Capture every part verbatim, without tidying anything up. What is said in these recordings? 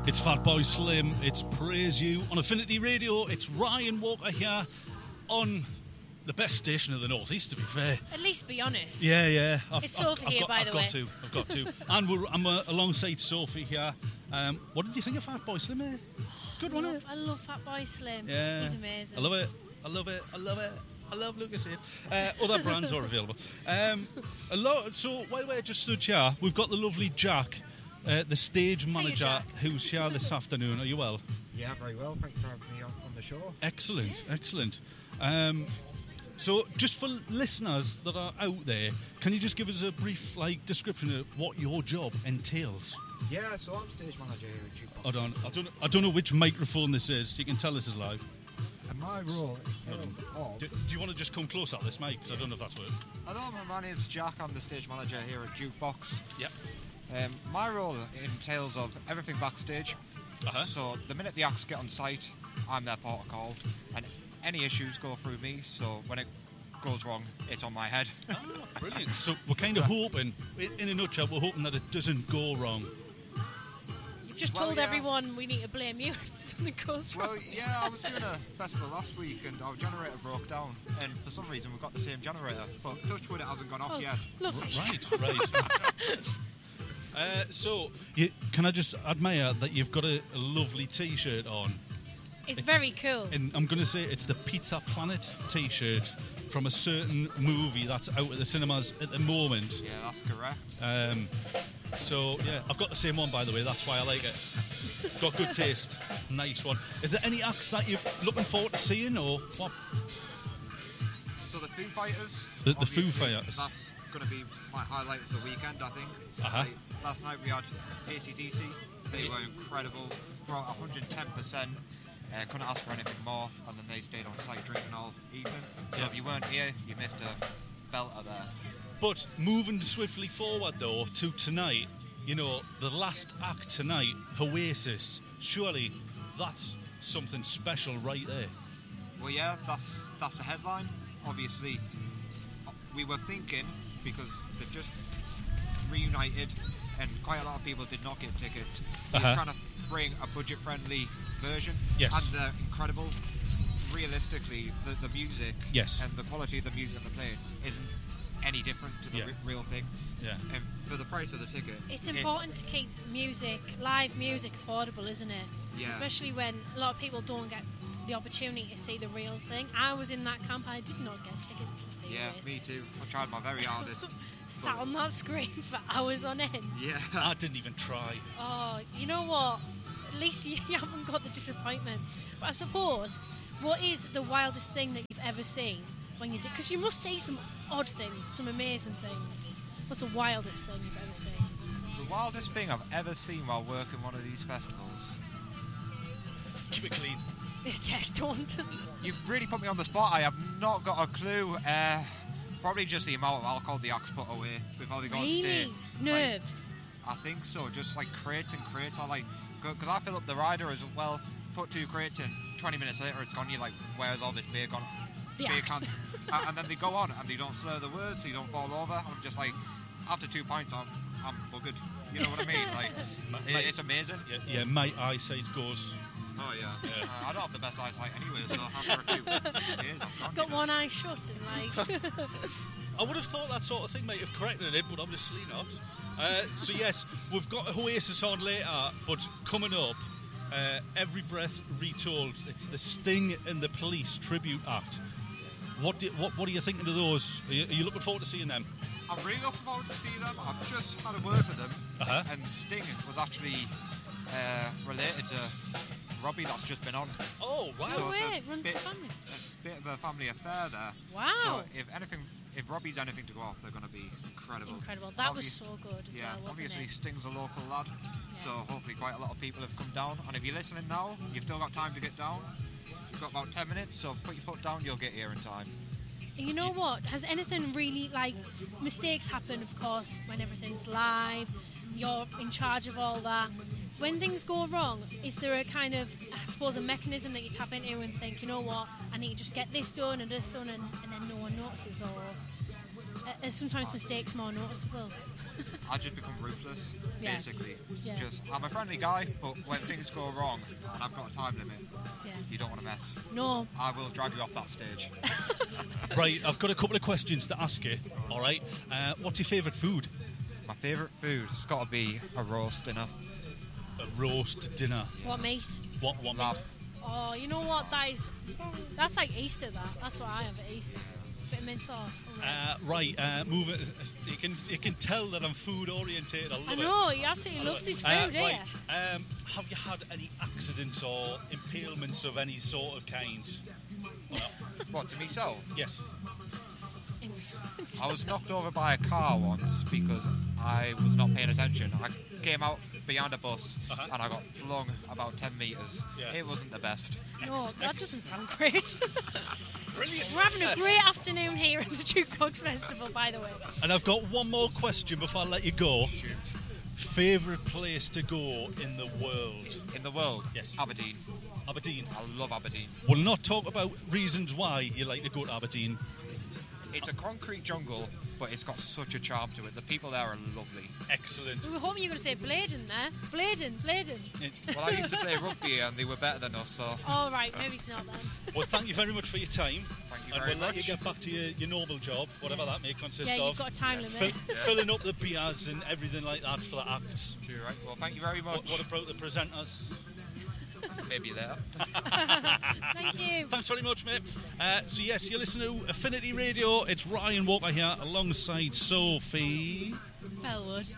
It's Fatboy Slim, it's Praise You. On Affinity Radio, it's Ryan Walker here on the best station of the North East, to be fair. At least be honest. Yeah, yeah. I've, it's I've, Sophie I've here, got, by I've the got way. to, I've got to. And we're, I'm uh, alongside Sophie here. Um, what did you think of Fatboy Slim, eh? Good, I wasn't love, it? I love Fatboy Slim. Yeah. He's amazing. I love it. I love it. I love it. I love Lucas here. Uh, other brands are available. Um, a lot. So while we're just stood here, we've got the lovely Jack, uh, the stage manager, Jack. who's here this afternoon. Are you well? Yeah, very well. Thanks for having me on, on the show. Excellent, excellent. Um, so, just for listeners that are out there, can you just give us a brief, like, description of what your job entails? Yeah, so I'm stage manager here at Jukebox. Hold on, I don't, I don't know which microphone this is. You can tell this is live. And my role entails of... Do, do you want to just come close at this mic? Because I don't know if that's working. Hello, my name's Jack. I'm the stage manager here at Jukebox. Yep. Um, my role entails of everything backstage. Uh-huh. So the minute the acts get on site, I'm their port of call, and any issues go through me. So when it goes wrong, it's on my head. Ah, brilliant. So we're kind of hoping, in a nutshell, we're hoping that it doesn't go wrong. You've just Well, told yeah. everyone we need to blame you if something goes wrong. Well, yeah, I was doing a festival last week, and our generator broke down, and for some reason we've got the same generator. But touch wood, it hasn't gone off Oh, yet. lovely. Right, right. uh, so, you, can I just admire that you've got a, a lovely T-shirt on? It's very cool. And I'm going to say it's the Pizza Planet T-shirt from a certain movie that's out at the cinemas at the moment. Yeah, that's correct. Um, so, yeah, I've got the same one, by the way. That's why I like it. Got good taste. Nice one. Is there any acts that you're looking forward to seeing, or what? So the Foo Fighters. The- the Foo obviously, Fighters. That's going to be my highlight of the weekend, I think. Uh-huh. Like, last night we had A C D C. They were incredible. Brought one hundred ten percent. Uh, couldn't ask for anything more. And then they stayed on site drinking all evening. So Yeah. if you weren't here, you missed a belter there. But moving swiftly forward, though, to tonight, you know, the last act tonight, Oasis, surely that's something special right there. Well, yeah, that's that's the headline. Obviously, we were thinking, because they've just reunited and quite a lot of people did not get tickets, we Uh-huh. were trying to bring a budget-friendly version. Yes. And they're incredible. Realistically, the, the music Yes. and the quality of the music they're playing isn't any different to the Yeah. re- real thing. Yeah. And for the price of the ticket... It's it- important to keep music, live music, affordable, isn't it? Yeah. Especially when a lot of people don't get the opportunity to see the real thing. I was in that camp. I did not get tickets to see Yeah, Oasis. me too. I tried my very hardest. Sat on that screen for hours on end. Yeah. I didn't even try. Oh, you know what? At least you haven't got the disappointment. But I suppose, what is the wildest thing that you've ever seen when you did? Because you must see some odd things, some amazing things. What's the wildest thing you've ever seen? The wildest thing I've ever seen while working one of these festivals. Keep it clean. Yeah, don't. You've really put me on the spot. I have not got a clue. Uh, probably just the amount of alcohol the acts put away before they go on Really? stage. Nerves. Like, I think so. Just like crates and crates. I like because I fill up the rider as well. Put two crates in. Twenty minutes later, it's gone. You're like, where's all this beer gone? The beer act. can. uh, and then they go on and they don't slur the words, so you don't fall over. I'm just like, after two pints, I'm I'm buggered. You know what I mean? Like, it, it's amazing. Yeah, yeah, my eyesight goes. Oh yeah. Yeah. Uh, I don't have the best eyesight anyway, so after a few years, I'm gone. Got you know. one eye shut and like. I would have thought that sort of thing might have corrected it, but obviously not. Uh, so yes, we've got Oasis on later, but coming up, uh, Every Breath Retold. It's the Sting and the Police tribute act. What do, what what are you thinking of those? Are you, are you looking forward to seeing them? I'm really looking forward to see them. I've just had a word with them, Uh-huh. and Sting was actually uh, related to Robbie that's just been on. Oh wow! No it's a way, it runs the bit- family. A bit of a family affair there. Wow. So if anything, if Robbie's anything to go off, they're going to be incredible. Incredible. That was Obvious- so good as yeah, well, wasn't obviously it? Sting's a local lad, so Yeah. hopefully quite a lot of people have come down. And if you're listening now, you've still got time to get down. You've got about ten minutes, so put your foot down, you'll get here in time. You know what? Has anything really, like, mistakes happen, of course, when everything's live, you're in charge of all that. When things go wrong, is there a kind of, I suppose, a mechanism that you tap into and think, you know what, I need to just get this done and this done, and, and then no one notices, or Uh, sometimes mistakes more noticeable. I just become ruthless, Yeah. basically. Yeah. Just, I'm a friendly guy, but when things go wrong and I've got a time limit, Yeah. you don't want to mess. No. I will drag you off that stage. Right, I've got a couple of questions to ask you. All right. Uh, what's your favourite food? My favourite food has got to be a roast dinner. A roast dinner. What meat? What? What? Lamb. Oh, you know what? That is. That's like Easter. That. That's what I have at Easter. Bit of mint sauce. Oh, Uh, right. Uh, move it. You can you can tell that I'm food orientated. I love I it. know. He absolutely loves his food, Uh, yeah. right. Um, have you had any accidents or impalements of any sort of kind? Or not? What, to myself? Yes. I was knocked over by a car once because I was not paying attention. I came out behind a bus Uh-huh. and I got flung about ten metres. Yeah. It wasn't the best. No, that doesn't sound great. Brilliant. We're having a great afternoon here at the Jukebox Festival, by the way. And I've got one more question before I let you go. Shoot. Favourite place to go in the world? In the world, Yes. Aberdeen. Aberdeen. I love Aberdeen. We'll not talk about reasons why you like to go to Aberdeen. It's a concrete jungle, but it's got such a charm to it. The people there are lovely. Excellent. We were hoping you were going to say Bladen there. Bladen, Bladen. Well, I used to play rugby and they were better than us, so All right, maybe it's not then. Well, thank you very much for your time. thank you And very we'll let much. you get back to your, your normal job, whatever that may consist Yeah, of. you've got a time limit. Fill- Filling up the beers and everything like that for the acts. True, right? Well, thank you very much. What, what about the presenters? Maybe later. Thank you. Thanks very much, mate. Uh, so, yes, you're listening to Affinity Radio. It's Ryan Walker here alongside Sophie. Bellwood.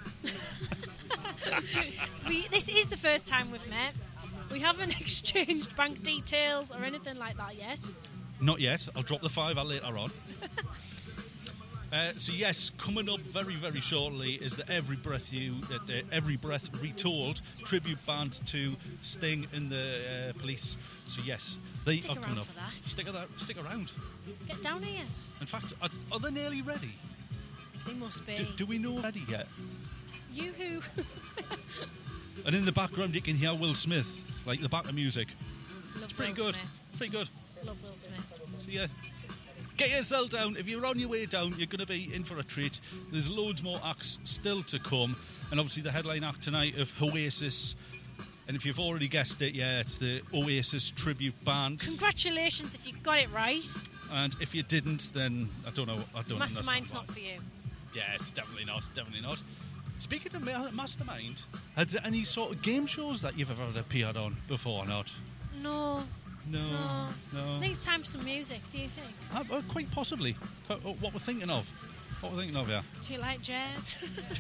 we, this is the first time we've met. We haven't exchanged bank details or anything like that yet. Not yet. I'll drop the five later on. Uh, so yes, coming up very, very shortly is the Every Breath You, uh, the Every Breath Retold tribute band to Sting and the uh, Police. So yes, they Stick are around coming up. for that. Stick, ar- stick around. Get down here. In fact, are, are they nearly ready? They must be. Do, do we know ready yet? You who? And in the background, you can hear Will Smith, like the back of music. Love Pretty Will good. Smith. Pretty good. Love Will Smith. So yeah, get yourself down. If you're on your way down, you're going to be in for a treat. There's loads more acts still to come, and obviously the headline act tonight of Oasis. And if you've already guessed it, yeah, it's the Oasis tribute band. Congratulations if you got it right. And if you didn't, then I don't know. I don't. that's Mastermind's not not for you. Yeah, it's definitely not. Definitely not. Speaking of ma- Mastermind, has there any sort of game shows that you've ever appeared on before or not? No, No, no. no. I think it's time for some music. Do you think? Uh, well, quite possibly. Quite- uh, What we're thinking of. What we're thinking of, yeah. Do you like jazz?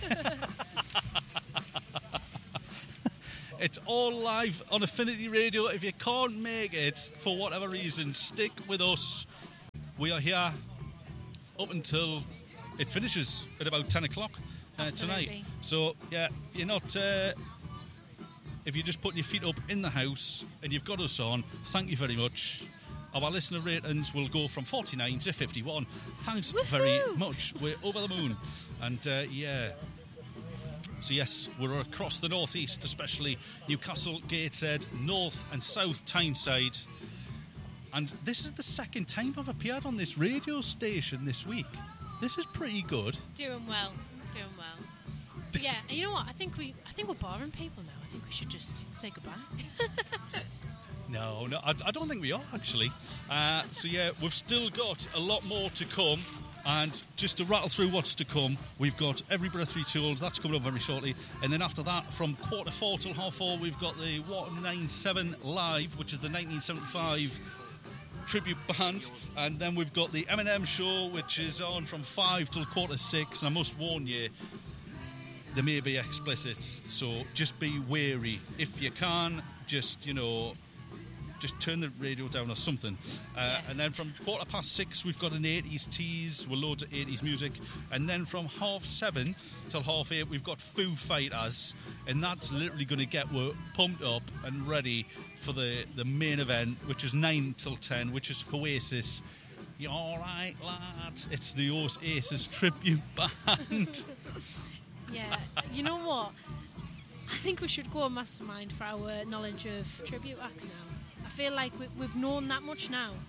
It's all live on Affinity Radio. If you can't make it for whatever reason, stick with us. We are here up until it finishes at about ten o'clock uh, Absolutely. tonight. So, yeah, you're not. Uh, if you're just putting your feet up in the house and you've got us on, thank you very much. Our listener ratings will go from forty-nine to fifty-one. Thanks very Woohoo! much. We're over the moon. And, uh, yeah. So yes, we're across the northeast, especially Newcastle, Gateshead, North and South Tyneside. And this is the second time I've appeared on this radio station this week. This is pretty good. Doing well. Doing well. But yeah, and you know what? I think we, I think we're boring people now. I think we should just say goodbye. No, no, I, I don't think we are actually. Uh, so yeah, we've still got a lot more to come. And just to rattle through what's to come, we've got Every Breath Retold, that's coming up very shortly. And then after that, from quarter four till half four, we've got the one ninety-seven Live, which is the nineteen seventy-five tribute band. And then we've got the M and M show, which is on from five till quarter six. And I must warn you, they may be explicit, so just be wary. If you can, just, you know, just turn the radio down or something. Uh, Yeah. And then from quarter past six, we've got an eighties tease with loads of eighties music. And then from half seven till half eight, we've got Foo Fighters. And that's literally going to get we're pumped up and ready for the, the main event, which is nine till ten, which is Oasis. You all right, lad? It's the Oasis tribute band. Yeah, you know what? I think we should go on Mastermind for our knowledge of tribute acts now. I feel like we, we've known that much now.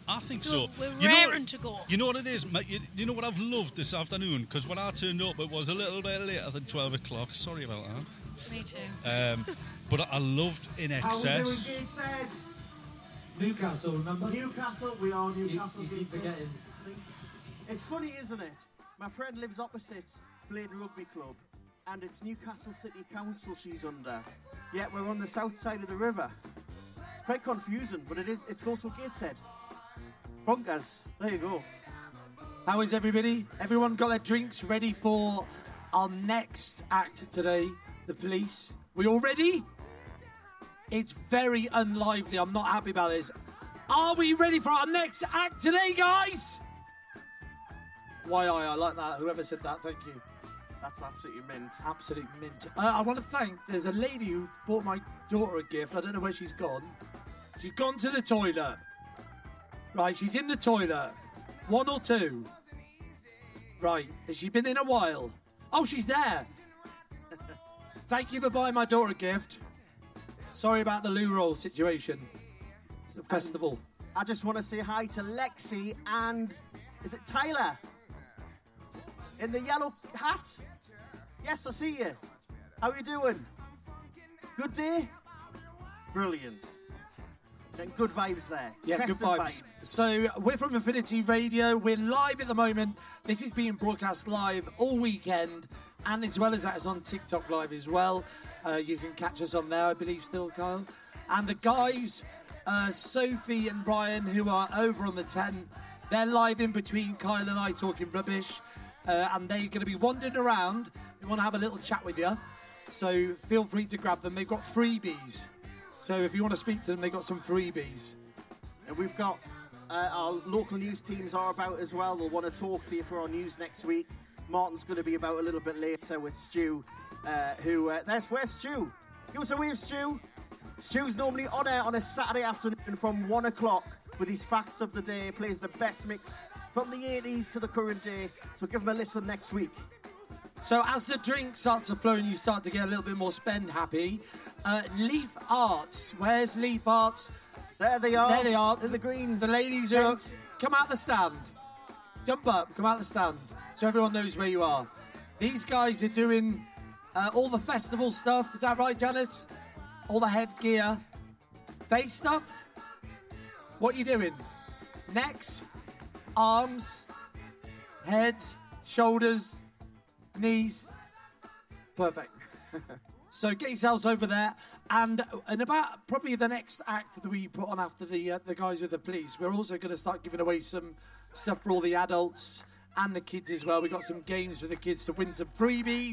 I think Go- so. we're You know what- raring to go. You know what it is, mate? You, you know what I've loved this afternoon? Because when I turned up, it was a little bit later than twelve o'clock. Sorry about that. Me too. Um, but I loved In How are we doing, Excess. Gateshead? Newcastle, remember? Newcastle, we are You, Newcastle. you keep Gateshead. forgetting. It's funny, isn't it? My friend lives opposite Blade Rugby Club, and it's Newcastle City Council she's under. Yet we're on the south side of the river. It's quite confusing, but it is. It's also Gateshead. Bonkers. There you go. How is everybody? Everyone got their drinks ready for our next act today, the police. We all ready? It's very unlively. I'm not happy about this. Are we ready for our next act today, guys? Why I, I like that. Whoever said that, thank you. That's absolutely mint. Absolute mint. Uh, I want to thank, there's a lady who bought my daughter a gift. I don't know where she's gone. She's gone to the toilet. Right, she's in the toilet. One or two. Right, has she been in a while? Oh, she's there. Thank you for buying my daughter a gift. Sorry about the loo roll situation. It's a festival. I just want to say hi to Lexi and is it Tyler? In the yellow hat? Yes, I see you. How are you doing? Good day? Brilliant. Then good vibes there. Yeah, Festive good vibes. So we're from Infinity Radio. We're live at the moment. This is being broadcast live all weekend, and as well as that, it's on TikTok Live as well. Uh, you can catch us on there, I believe, still, Kyle. And the guys, uh, Sophie and Brian, who are over on the tent, they're live in between Kyle and I talking rubbish, uh, and they're going to be wandering around. We want to have a little chat with you, so feel free to grab them. They've got freebies. So if you want to speak to them, they've got some freebies. And we've got uh, our local news teams are about as well. They'll want to talk to you for our news next week. Martin's going to be about a little bit later with Stu, uh, who, uh, there's, where's Stu? Give us a wave, Stu. Stu's normally on air on a Saturday afternoon from one o'clock with his facts of the day. He plays the best mix from the eighties to the current day. So give him a listen next week. So as the drink starts to flow and you start to get a little bit more spend happy, uh, Leaf Arts. Where's Leaf Arts? There they are. There they are. In the green. The ladies are... tent. Come out the stand. Jump up. Come out the stand. So everyone knows where you are. These guys are doing uh, all the festival stuff. Is that right, Janice? All the headgear. Face stuff? What are you doing? Necks? Arms? Heads? Shoulders? Knees? Perfect. So get yourselves over there, and and about probably the next act that we put on after the uh, the guys with the police, we're also going to start giving away some stuff for all the adults and the kids as well. We got some games for the kids to win some freebies.